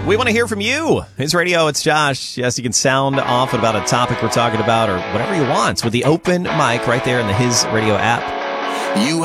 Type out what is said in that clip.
We want to hear from you. His Radio, it's Josh. Yes, you can sound off about a topic we're talking about or whatever you want with the open mic right there in the His Radio app. You